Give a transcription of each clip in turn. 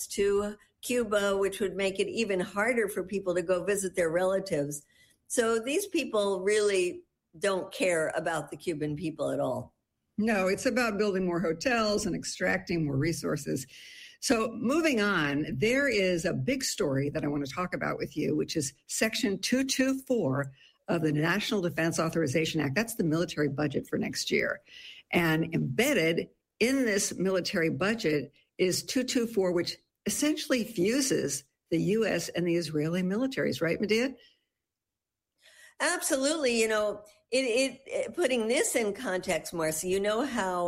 to Cuba, which would make it even harder for people to go visit their relatives. So these people really don't care about the Cuban people at all. No, it's about building more hotels and extracting more resources. So moving on, there is a big story that I want to talk about with you, which is Section 224 of the National Defense Authorization Act. That's the military budget for next year. And embedded in this military budget is 224, which essentially fuses the U.S. and the Israeli militaries, right, Medea? Absolutely. You know, putting this in context, Marcy, you know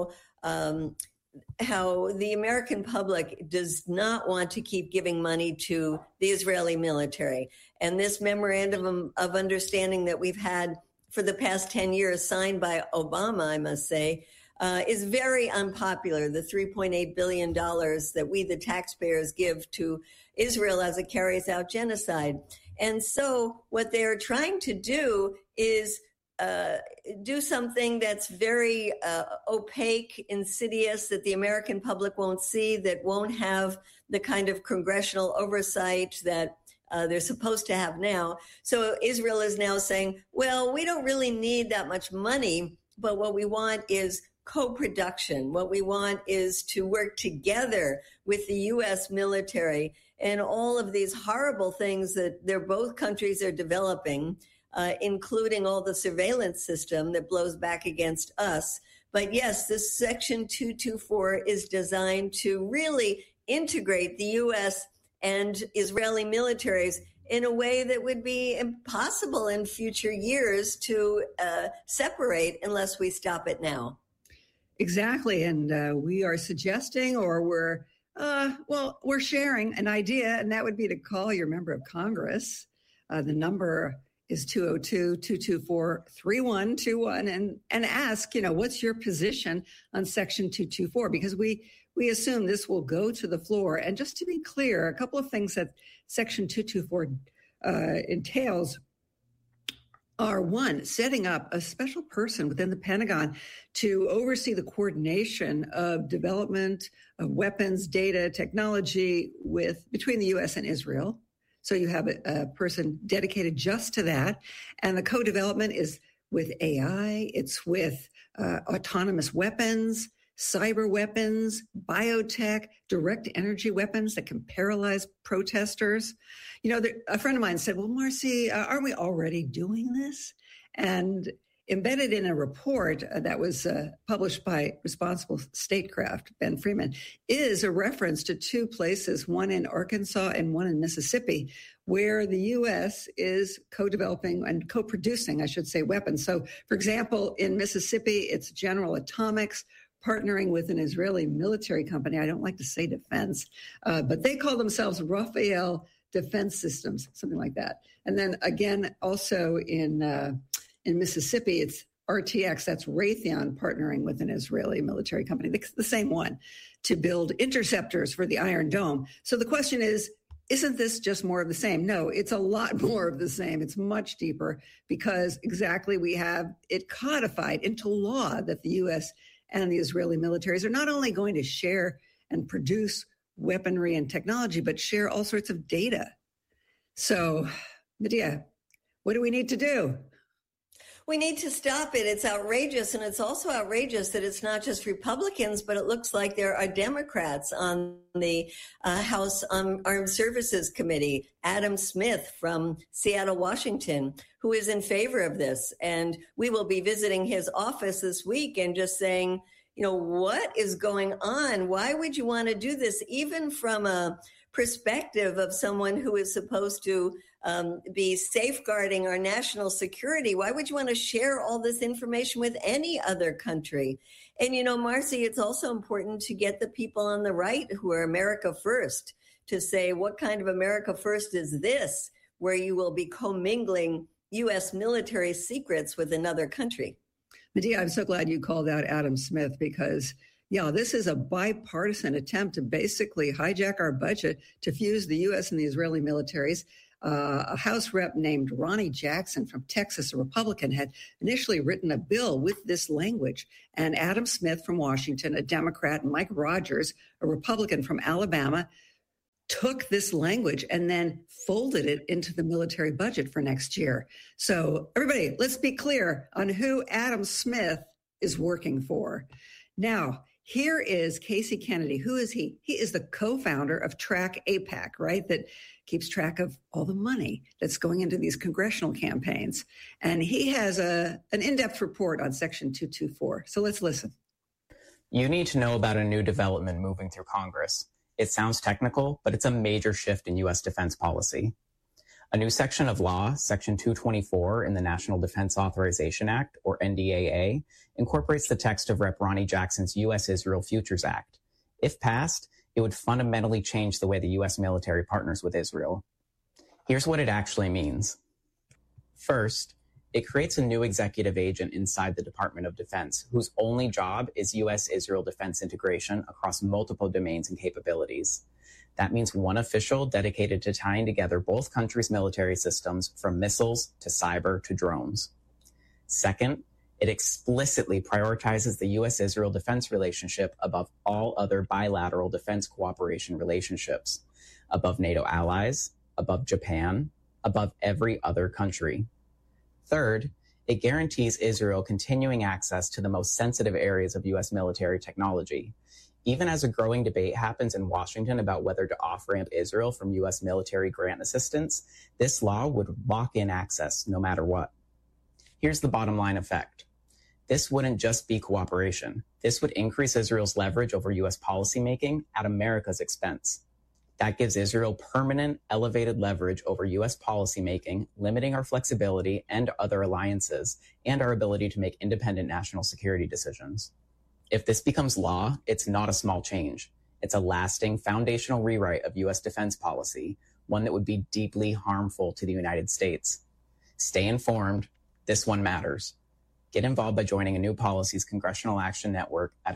how the American public does not want to keep giving money to the Israeli military. And this memorandum of understanding that we've had for the past 10 years, signed by Obama, I must say, is very unpopular. The $3.8 billion that we, the taxpayers, give to Israel as it carries out genocide. And so what they're trying to do is do something that's very opaque, insidious, that the American public won't see, that won't have the kind of congressional oversight that they're supposed to have now. So Israel is now saying, well, we don't really need that much money, but what we want is co-production. What we want is to work together with the U.S. military and all of these horrible things that both countries are developing, including all the surveillance system that blows back against us. But yes, this Section 224 is designed to really integrate the U.S. and Israeli militaries in a way that would be impossible in future years to separate unless we stop it now. Exactly. And we are suggesting, or we're sharing an idea, and that would be to call your member of Congress. The number is 202-224-3121 and ask, what's your position on Section 224? Because we assume this will go to the floor. And just to be clear, a couple of things that Section 224 entails are, one, setting up a special person within the Pentagon to oversee the coordination of development of weapons, data, technology between the U.S. and Israel. So you have a person dedicated just to that. And the co-development is with AI, it's with autonomous weapons, cyber weapons, biotech, direct energy weapons that can paralyze protesters. A friend of mine said, well, Marcy, aren't we already doing this? And embedded in a report that was published by Responsible Statecraft, Ben Freeman, is a reference to two places, one in Arkansas and one in Mississippi, where the U.S. is co-developing and co-producing, I should say, weapons. So, for example, in Mississippi, it's General Atomics partnering with an Israeli military company. I don't like to say defense, but they call themselves Rafael Defense Systems, something like that. And then again, also in Mississippi, it's RTX, that's Raytheon partnering with an Israeli military company, the same one, to build interceptors for the Iron Dome. So the question is, isn't this just more of the same? No, it's a lot more of the same. It's much deeper because exactly we have it codified into law that the U.S. and the Israeli militaries are not only going to share and produce weaponry and technology, but share all sorts of data. So, Medea, what do we need to do? We need to stop it. It's outrageous. And it's also outrageous that it's not just Republicans, but it looks like there are Democrats on the House Armed Services Committee, Adam Smith from Seattle, Washington, who is in favor of this. And we will be visiting his office this week and just saying, what is going on? Why would you want to do this? Even from a perspective of someone who is supposed to be safeguarding our national security, why would you want to share all this information with any other country? And, Marcy, it's also important to get the people on the right who are America first to say, what kind of America first is this, where you will be commingling U.S. military secrets with another country? Medea, I'm so glad you called out Adam Smith because, this is a bipartisan attempt to basically hijack our budget to fuse the U.S. and the Israeli militaries. A House rep named Ronnie Jackson from Texas, a Republican, had initially written a bill with this language. And Adam Smith from Washington, a Democrat, and Mike Rogers, a Republican from Alabama, took this language and then folded it into the military budget for next year. So everybody, let's be clear on who Adam Smith is working for. Now, here is Casey Kennedy. Who is he? He is the co-founder of Track AIPAC, right? That keeps track of all the money that's going into these congressional campaigns. And he has an in-depth report on Section 224. So let's listen. You need to know about a new development moving through Congress. It sounds technical, but it's a major shift in U.S. defense policy. A new section of law, Section 224 in the National Defense Authorization Act, or NDAA, incorporates the text of Rep. Ronny Jackson's U.S.-Israel Futures Act. If passed, it would fundamentally change the way the U.S. military partners with Israel. Here's what it actually means. First, it creates a new executive agent inside the Department of Defense whose only job is U.S.-Israel defense integration across multiple domains and capabilities. That means one official dedicated to tying together both countries' military systems from missiles to cyber to drones. Second, it explicitly prioritizes the U.S.-Israel defense relationship above all other bilateral defense cooperation relationships, above NATO allies, above Japan, above every other country. Third, it guarantees Israel continuing access to the most sensitive areas of U.S. military technology. Even as a growing debate happens in Washington about whether to off-ramp Israel from U.S. military grant assistance, this law would lock in access no matter what. Here's the bottom line effect. This wouldn't just be cooperation. This would increase Israel's leverage over U.S. policymaking at America's expense. That gives Israel permanent, elevated leverage over U.S. policymaking, limiting our flexibility and other alliances, and our ability to make independent national security decisions. If this becomes law, it's not a small change. It's a lasting, foundational rewrite of U.S. defense policy, one that would be deeply harmful to the United States. Stay informed. This one matters. Get involved by joining A New Policy's Congressional Action Network at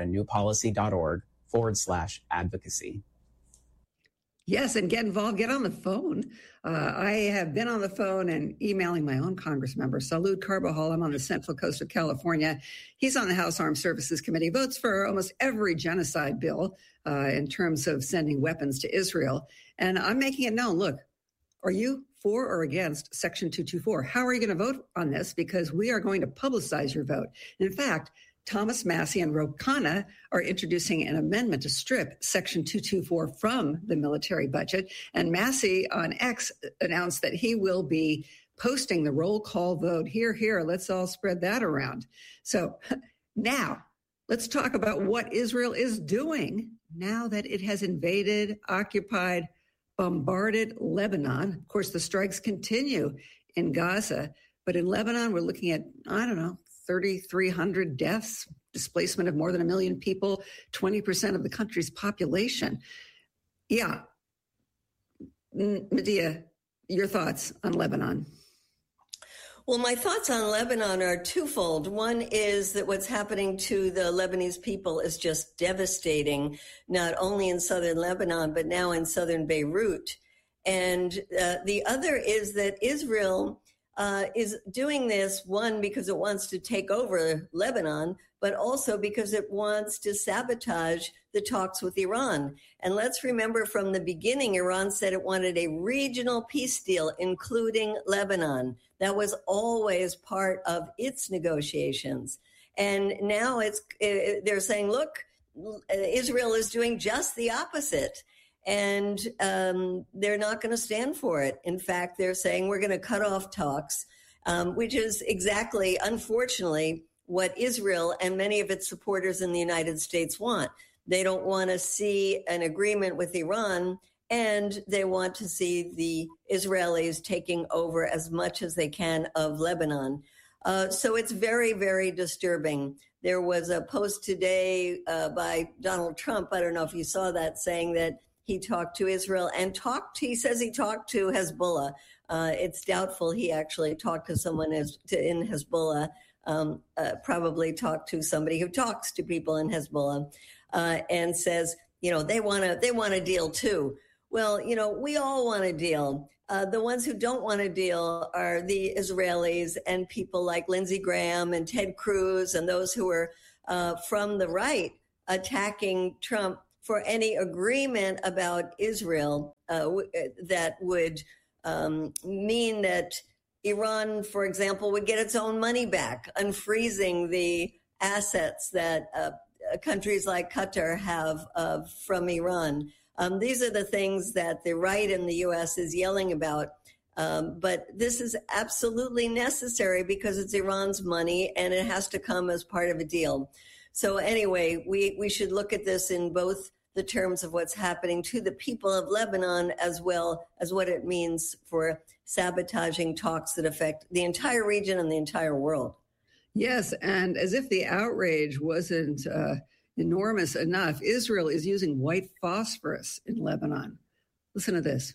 anewpolicy.org/advocacy. Yes, and get involved, get on the phone. I have been on the phone and emailing my own Congress member, Salud Carbajal. I'm on the Central Coast of California. He's on the House Armed Services Committee, votes for almost every genocide bill in terms of sending weapons to Israel. And I'm making it known, look, are you for or against Section 224? How are you going to vote on this? Because we are going to publicize your vote. In fact, Thomas Massie and Ro Khanna are introducing an amendment to strip Section 224 from the military budget. And Massie on X announced that he will be posting the roll call vote. Here, let's all spread that around. So now let's talk about what Israel is doing now that it has invaded, occupied, bombarded Lebanon. Of course, the strikes continue in Gaza, but in Lebanon, we're looking at, 3,300 deaths, displacement of more than 1 million people, 20% of the country's population. Yeah. Medea, your thoughts on Lebanon? Well, my thoughts on Lebanon are twofold. One is that what's happening to the Lebanese people is just devastating, not only in southern Lebanon, but now in southern Beirut. And the other is that Israel is doing this, one, because it wants to take over Lebanon, but also because it wants to sabotage the talks with Iran. And let's remember from the beginning, Iran said it wanted a regional peace deal, including Lebanon. That was always part of its negotiations. And now they're saying, look, Israel is doing just the opposite. And they're not going to stand for it. In fact, they're saying we're going to cut off talks, which is exactly, unfortunately, what Israel and many of its supporters in the United States want. They don't want to see an agreement with Iran, and they want to see the Israelis taking over as much as they can of Lebanon. So it's very, very disturbing. There was a post today by Donald Trump, I don't know if you saw that, saying that he talked to Israel and he says he talked to Hezbollah. It's doubtful he actually talked to someone in Hezbollah, probably talked to somebody who talks to people in Hezbollah and says, they want a deal too. Well, we all want a deal. The ones who don't want a deal are the Israelis and people like Lindsey Graham and Ted Cruz and those who are from the right attacking Trump for any agreement about Israel that would mean that Iran, for example, would get its own money back, unfreezing the assets that countries like Qatar have from Iran. These are the things that the right in the U.S. is yelling about. But this is absolutely necessary because it's Iran's money and it has to come as part of a deal. So anyway, we should look at this in both the terms of what's happening to the people of Lebanon as well as what it means for sabotaging talks that affect the entire region and the entire world. Yes, and as if the outrage wasn't enormous enough, Israel is using white phosphorus in Lebanon. Listen to this.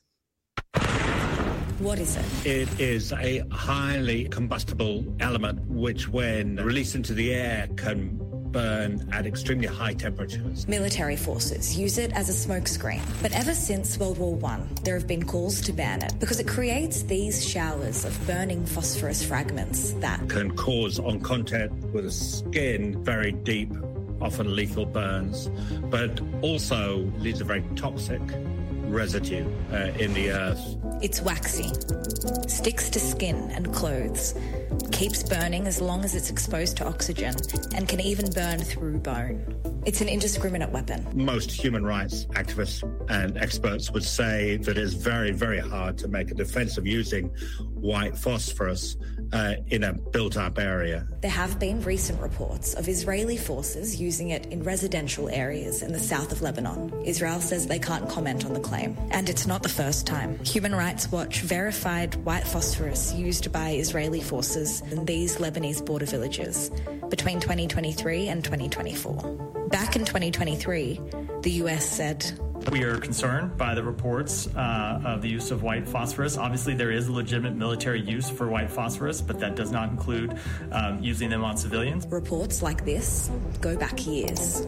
What is it? It is a highly combustible element which, when released into the air, can burn at extremely high temperatures. Military forces use it as a smokescreen. But ever since World War I, there have been calls to ban it because it creates these showers of burning phosphorus fragments that can cause, on contact with the skin, very deep, often lethal burns, but also leaves a very toxic residue in the earth. It's waxy, sticks to skin and clothes, keeps burning as long as it's exposed to oxygen, and can even burn through bone. It's an indiscriminate weapon. Most human rights activists and experts would say that it's very, very hard to make a defense of using white phosphorus in a built-up area. There have been recent reports of Israeli forces using it in residential areas in the south of Lebanon. Israel says they can't comment on the claim. And it's not the first time. Human Rights Watch verified white phosphorus used by Israeli forces in these Lebanese border villages between 2023 and 2024. Back in 2023, the US said, "We are concerned by the reports of the use of white phosphorus. Obviously, there is legitimate military use for white phosphorus, but that does not include using them on civilians." Reports like this go back years.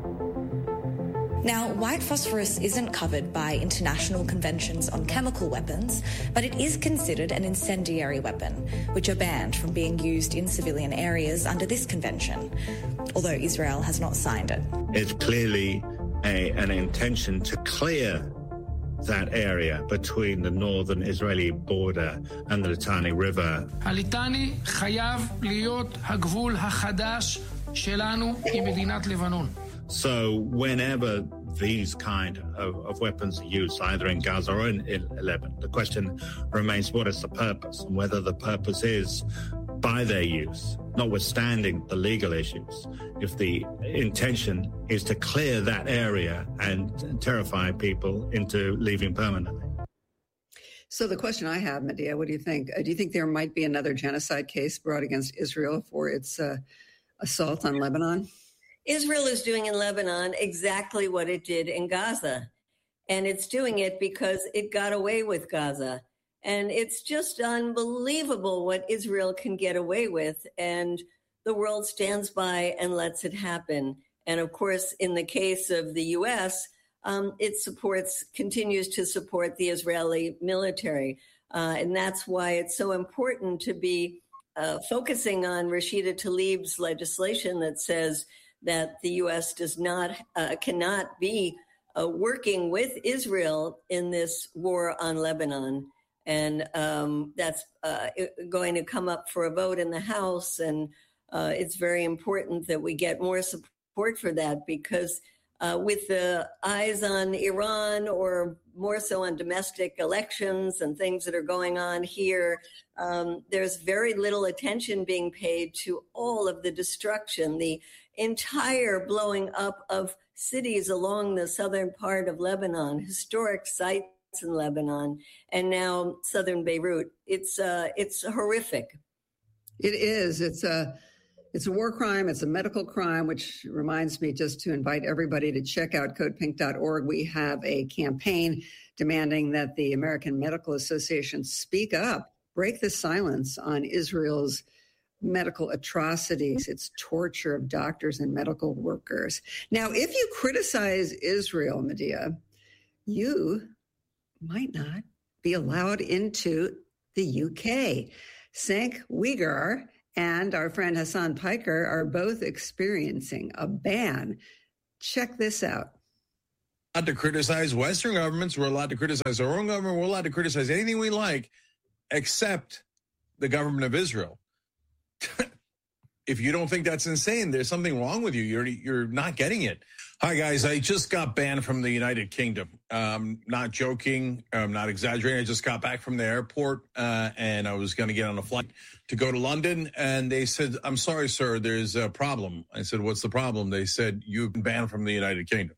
Now, white phosphorus isn't covered by international conventions on chemical weapons, but it is considered an incendiary weapon, which are banned from being used in civilian areas under this convention, although Israel has not signed it. It's clearly an intention to clear that area between the northern Israeli border and the Litani River. הליטני חייב להיות הגבול החדש שלנו עם מדינת לבנון. So whenever these kind of weapons are used, either in Gaza or in Lebanon, the question remains, what is the purpose? And whether the purpose is, by their use, notwithstanding the legal issues, if the intention is to clear that area and terrify people into leaving permanently. So the question I have, Medea, what do you think? Do you think there might be another genocide case brought against Israel for its assault on Lebanon? Israel is doing in Lebanon exactly what it did in Gaza. And it's doing it because it got away with Gaza. And it's just unbelievable what Israel can get away with. And the world stands by and lets it happen. And of course, in the case of the U.S., it continues to support the Israeli military. And that's why it's so important to be focusing on Rashida Tlaib's legislation that says that the U.S. cannot be working with Israel in this war on Lebanon. And that's going to come up for a vote in the House. And it's very important that we get more support for that because with the eyes on Iran or more so on domestic elections and things that are going on here, there's very little attention being paid to all of the destruction, the entire blowing up of cities along the southern part of Lebanon, historic sites in Lebanon, and now southern Beirut. It's horrific. It is. It's a war crime. It's a medical crime, which reminds me just to invite everybody to check out codepink.org. We have a campaign demanding that the American Medical Association speak up, break the silence on Israel's medical atrocities, its torture of doctors and medical workers. Now, if you criticize Israel, Medea, you might not be allowed into the UK. Cenk Uygur and our friend Hassan Piker are both experiencing a ban. Check this out. to criticize Western governments. We're allowed to criticize our own government. We're allowed to criticize anything we like, except the government of Israel. If you don't think that's insane, there's something wrong with you. You're not getting it. Hi, guys. I just got banned from the United Kingdom. Not joking. I'm not exaggerating. I just got back from the airport, and I was going to get on a flight to go to London. And they said, I'm sorry, sir, there's a problem. I said, what's the problem? They said, you've been banned from the United Kingdom.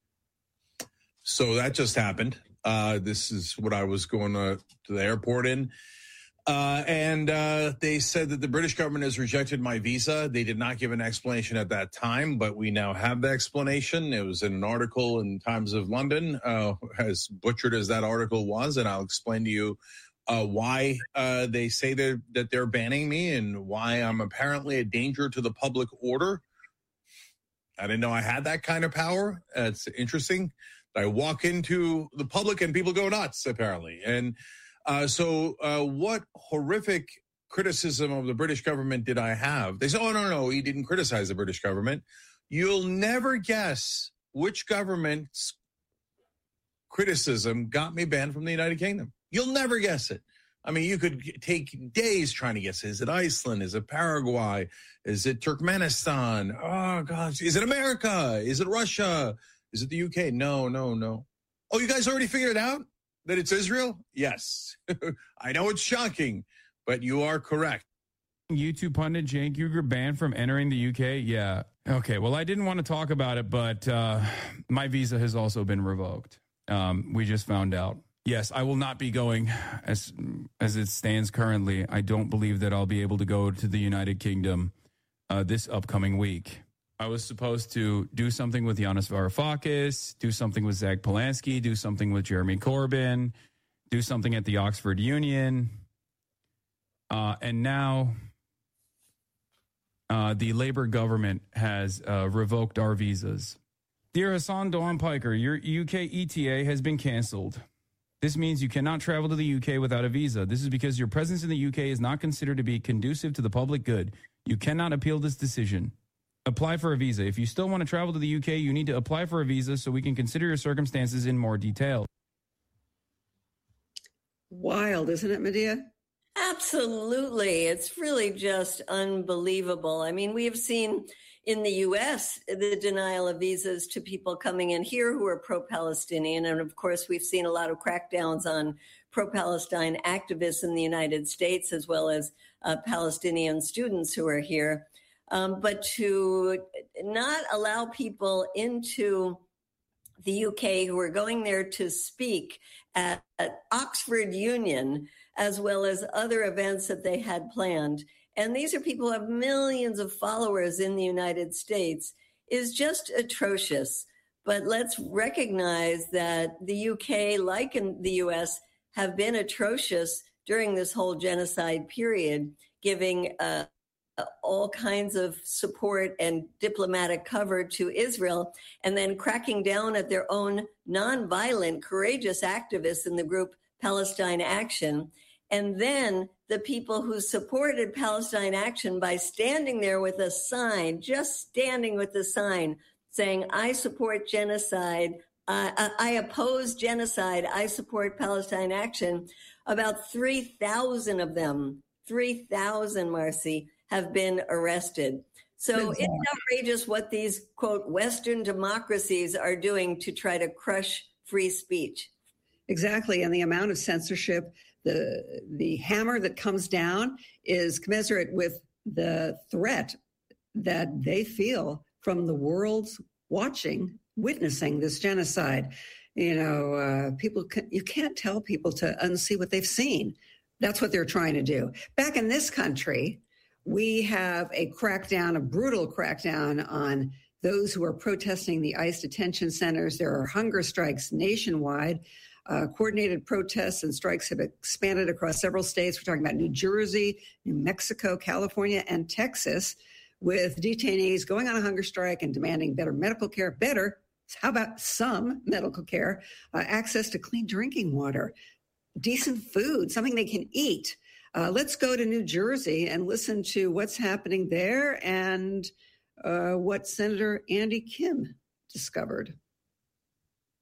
So that just happened. This is what I was going to the airport in. And they said that the British government has rejected my visa. They did not give an explanation at that time, but we now have the explanation. It was in an article in Times of London, as butchered as that article was, and I'll explain to you why they say that they're banning me and why I'm apparently a danger to the public order. I didn't know I had that kind of power. It's interesting. I walk into the public and people go nuts, apparently. And so what horrific criticism of the British government did I have? They said, oh, no, he didn't criticize the British government. You'll never guess which government's criticism got me banned from the United Kingdom. You'll never guess it. I mean, you could take days trying to guess. Is it Iceland? Is it Paraguay? Is it Turkmenistan? Oh, gosh. Is it America? Is it Russia? Is it the UK? No. Oh, you guys already figured it out? That it's Israel? Yes. I know it's shocking, but you are correct. YouTube pundit Cenk Uygur banned from entering the UK? Yeah. Okay, well, I didn't want to talk about it, but my visa has also been revoked. We just found out. Yes, I will not be going as it stands currently. I don't believe that I'll be able to go to the United Kingdom this upcoming week. I was supposed to do something with Yanis Varoufakis, do something with Zach Polanski, do something with Jeremy Corbyn, do something at the Oxford Union. And now the Labour government has revoked our visas. Dear Hassan Doan Piker, your UK ETA has been canceled. This means you cannot travel to the UK without a visa. This is because your presence in the UK is not considered to be conducive to the public good. You cannot appeal this decision. Apply for a visa. If you still want to travel to the UK, you need to apply for a visa so we can consider your circumstances in more detail. Wild, isn't it, Medea? Absolutely. It's really just unbelievable. I mean, we have seen in the U.S. the denial of visas to people coming in here who are pro-Palestinian. And of course, we've seen a lot of crackdowns on pro-Palestine activists in the United States, as well as Palestinian students who are here. But to not allow people into the UK who are going there to speak at Oxford Union, as well as other events that they had planned. And these are people who have millions of followers in the United States, is just atrocious. But let's recognize that the UK, like in the US, have been atrocious during this whole genocide period, giving all kinds of support and diplomatic cover to Israel, and then cracking down at their own nonviolent, courageous activists in the group Palestine Action. And then the people who supported Palestine Action by standing there with a sign, just standing with a sign saying, I support genocide, I oppose genocide, I support Palestine Action. About 3,000 of them, 3,000, Marcy, have been arrested. So it's outrageous what these, quote, Western democracies are doing to try to crush free speech. Exactly. And the amount of censorship, the hammer that comes down is commensurate with the threat that they feel from the world's witnessing this genocide. You know, you can't tell people to unsee what they've seen. That's what they're trying to do. Back in this country, we have a brutal crackdown on those who are protesting the ICE detention centers. There are hunger strikes nationwide. Coordinated protests and strikes have expanded across several states. We're talking about New Jersey, New Mexico, California, and Texas, with detainees going on a hunger strike and demanding better medical care. How about some medical care, access to clean drinking water, decent food, something they can eat. Let's go to New Jersey and listen to what's happening there and what Senator Andy Kim discovered.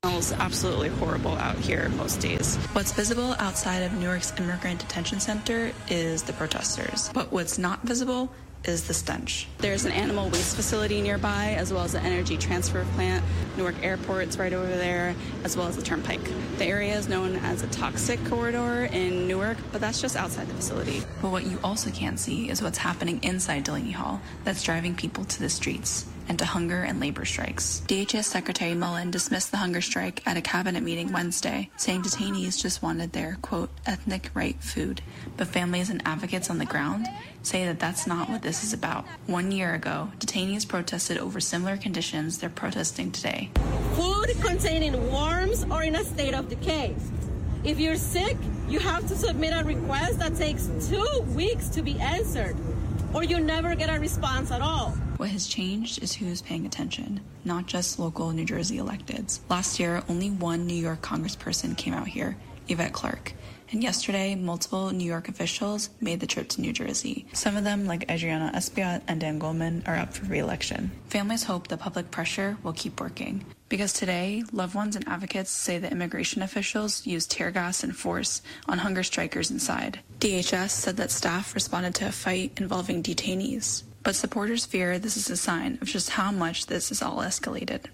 It's absolutely horrible out here most days. What's visible outside of Newark's Immigrant Detention Center is the protesters. But what's not visible is the stench. There's an animal waste facility nearby, as well as an energy transfer plant. Newark Airport's right over there, as well as the Turnpike. The area is known as a toxic corridor in Newark, but that's just outside the facility. But what you also can't see is what's happening inside Delaney Hall that's driving people to the streets and to hunger and labor strikes. DHS Secretary Mullen dismissed the hunger strike at a cabinet meeting Wednesday, saying detainees just wanted their, quote, ethnic right food. But families and advocates on the ground say that that's not what this is about. 1 year ago, detainees protested over similar conditions they're protesting today. Food containing worms or in a state of decay. If you're sick, you have to submit a request that takes 2 weeks to be answered, or you never get a response at all. What has changed is who's paying attention, not just local New Jersey electeds. Last year, only one New York congressperson came out here, Yvette Clarke. And yesterday, multiple New York officials made the trip to New Jersey. Some of them, like Adriana Espaillat and Dan Goldman, are up for re-election. Families hope the public pressure will keep working. Because today, loved ones and advocates say that immigration officials used tear gas and force on hunger strikers inside. DHS said that staff responded to a fight involving detainees. But supporters fear this is a sign of just how much this is all escalated.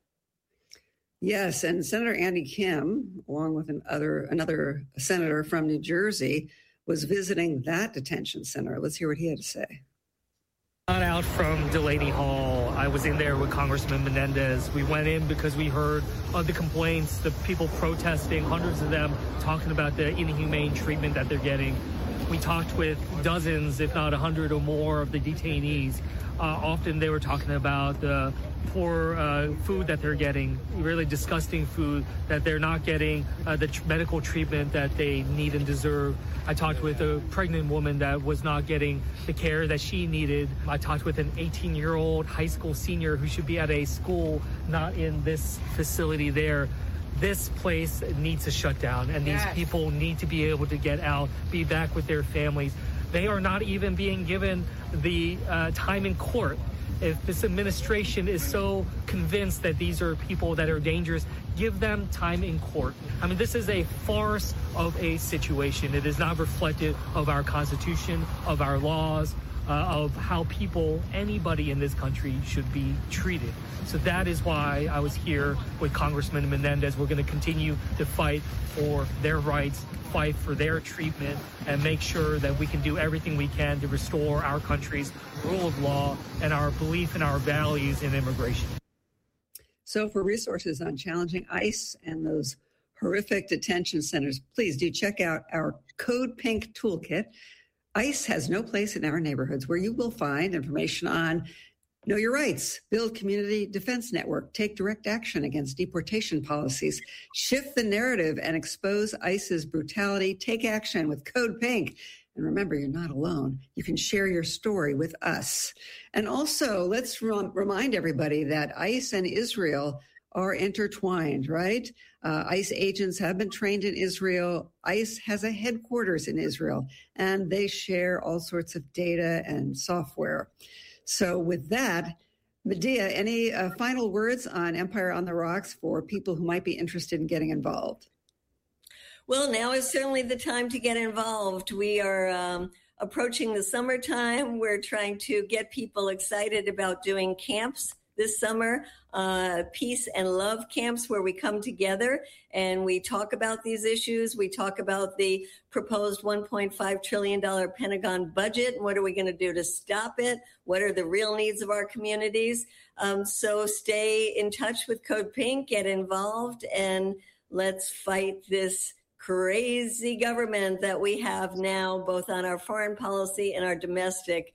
Yes, and Senator Andy Kim, along with another senator from New Jersey, was visiting that detention center. Let's hear what he had to say. Not out from Delaney Hall. I was in there with Congressman Menendez. We went in because we heard of the complaints, the people protesting, hundreds of them talking about the inhumane treatment that they're getting. We talked with dozens, if not 100 or more of the detainees. Often they were talking about the poor food that they're getting, really disgusting food, that they're not getting the medical treatment that they need and deserve. I talked with a pregnant woman that was not getting the care that she needed. I talked with an 18-year-old high school senior who should be at a school, not in this facility there. This place needs to shut down, and these people need to be able to get out, be back with their families. They are not even being given the time in court. If this administration is so convinced that these are people that are dangerous, give them time in court. I mean, this is a farce of a situation. It is not reflective of our Constitution, of our laws, of how people, anybody in this country should be treated. So that is why I was here with Congressman Menendez. We're going to continue to fight for their rights, fight for their treatment, and make sure that we can do everything we can to restore our country's rule of law and our belief in our values in immigration. So for resources on challenging ICE and those horrific detention centers, please do check out our Code Pink toolkit. ICE has no place in our neighborhoods, where you will find information on know your rights, build community defense network, take direct action against deportation policies, shift the narrative and expose ICE's brutality, take action with Code Pink. And remember, you're not alone. You can share your story with us. And also, let's remind everybody that ICE and Israel are intertwined, right? ICE agents have been trained in Israel. ICE has a headquarters in Israel, and they share all sorts of data and software. So with that, Medea, any final words on Empire on the Rocks for people who might be interested in getting involved? Well, now is certainly the time to get involved. We are approaching the summertime. We're trying to get people excited about doing camps this summer, peace and love camps, where we come together and we talk about these issues. We talk about the proposed $1.5 trillion Pentagon budget. What are we going to do to stop it? What are the real needs of our communities? So stay in touch with Code Pink, get involved, and let's fight this crazy government that we have now, both on our foreign policy and our domestic.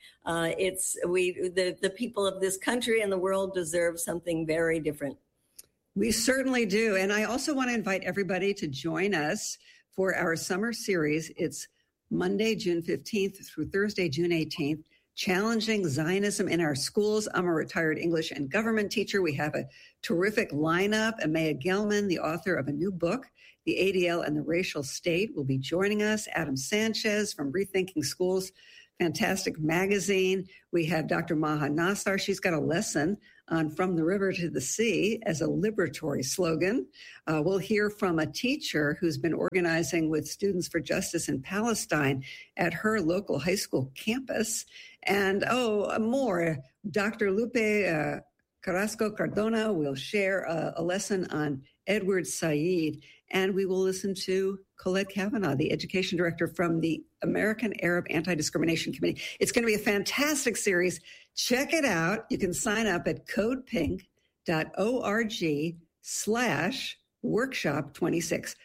The people of this country and the world deserve something very different. We certainly do. And I also want to invite everybody to join us for our summer series. It's Monday, June 15th through Thursday, June 18th. Challenging Zionism in Our Schools. I'm a retired English and government teacher. We have a terrific lineup. Amaya Gelman, the author of a new book, The ADL and the Racial State, will be joining us. Adam Sanchez from Rethinking Schools, fantastic magazine. We have Dr. Maha Nassar. She's got a lesson on From the River to the Sea as a liberatory slogan. We'll hear from a teacher who's been organizing with Students for Justice in Palestine at her local high school campus. And more, Dr. Lupe Carrasco Cardona will share a lesson on Edward Said, and we will listen to Colette Kavanaugh, the education director from the American Arab Anti-Discrimination Committee. It's going to be a fantastic series. Check it out. You can sign up at codepink.org/workshop26,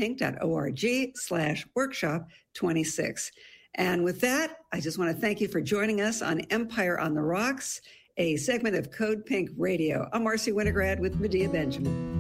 codepink.org/workshop26. And with that, I just want to thank you for joining us on Empire on the Rocks, a segment of Code Pink Radio. I'm Marcy Winograd with Medea Benjamin.